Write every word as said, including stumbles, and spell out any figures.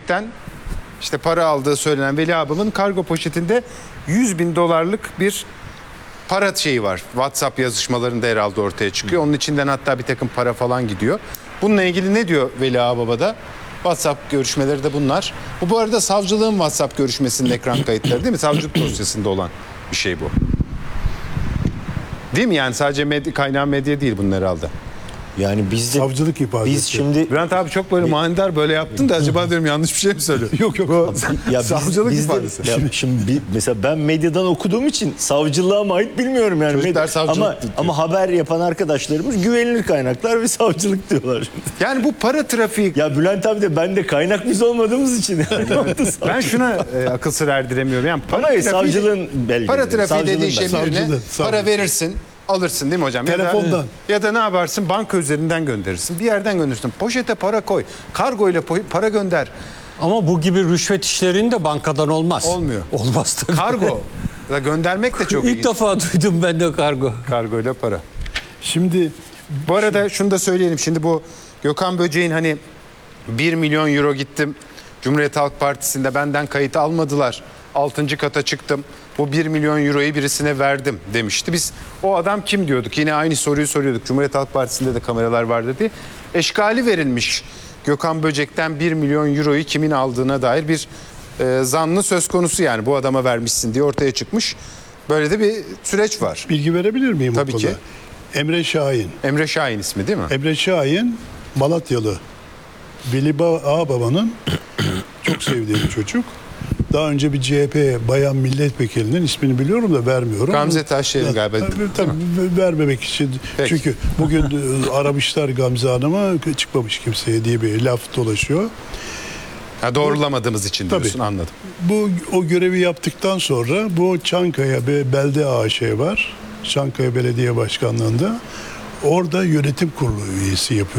Gökhan işte para aldığı söylenen Veli abamın kargo poşetinde yüz bin dolarlık bir para şeyi var. WhatsApp yazışmalarında herhalde ortaya çıkıyor. Onun içinden hatta bir takım para falan gidiyor. Bununla ilgili ne diyor Veli Ağababa'da? WhatsApp görüşmeleri de bunlar. Bu bu arada savcılığın WhatsApp görüşmesinin ekran kayıtları değil mi? Savcılık dosyasında olan bir şey bu. Değil mi? Yani sadece medya, kaynağı medya değil bunlar herhalde. Yani biz de, savcılık ifadesi. biz şimdi Bülent abi çok böyle manidar böyle yaptın da acaba diyorum yanlış bir şey mi söylüyorsun? Yok yok. ya biz, savcılık biz de, ifadesi. ya şimdi bir, mesela ben medyadan okuduğum için savcılığa mı ait bilmiyorum yani. Çocuklar Medya, savcılık ama diyor. ama haber yapan arkadaşlarımız güvenilir kaynaklar ve savcılık diyorlar. Yani bu para trafiği... Ya Bülent abi de ben de kaynak biz olmadığımız için. Yani. Ben şuna e, akıl sır erdiremiyorum. Yani para Ama trafiği, savcılığın belgesi. para trafiği dediği şey birine Savcılığı, para savcılığı. verirsin. Alırsın değil mi hocam? Telefondan. Ya da, ya da ne yaparsın? Banka üzerinden gönderirsin. Bir yerden gönderirsin. Poşete para koy. Kargo ile para gönder. Ama bu gibi rüşvet işlerin de bankadan olmaz. Olmuyor. Olmaz tabii. Kargo da göndermek de çok İlk ilginç. defa duydum ben de kargo. Kargo ile para. Şimdi Bu arada şunu da söyleyelim. Şimdi bu Gökhan Böceğin hani bir milyon euro gittim. Cumhuriyet Halk Partisi'nde benden kayıt almadılar. altıncı kata çıktım. Bu bir milyon euroyu birisine verdim demişti. Biz o adam kim diyorduk? Yine aynı soruyu soruyorduk. Cumhuriyet Halk Partisi'nde de kameralar vardı diye. Eşkali verilmiş. Gökhan Böcek'ten bir milyon euroyu kimin aldığına dair bir e, zanlı söz konusu yani. Bu adama vermişsin diye ortaya çıkmış. Böyle de bir süreç var. bilgi verebilir miyim Tabii o konuda? ki. Emre Şahin. Emre Şahin ismi değil mi? Emre Şahin Malatyalı. Veli Ağababa'nın çok sevdiği bir çocuk. Daha önce bir C H P bayan milletvekilinin ismini biliyorum da vermiyorum. Gamze Taşyer'in galiba. Tabii, tabii vermemek için. Peki. Çünkü bugün e, aramışlar Gamze Hanım'a, çıkmamış kimseye diye bir laf dolaşıyor. Ha, doğrulamadığımız için diyorsun, Tabii. anladım. Bu o görevi yaptıktan sonra bu Çankaya ve Belde A Ş var. Çankaya Belediye Başkanlığı'nda. Orada yönetim kurulu üyesi yapıyor.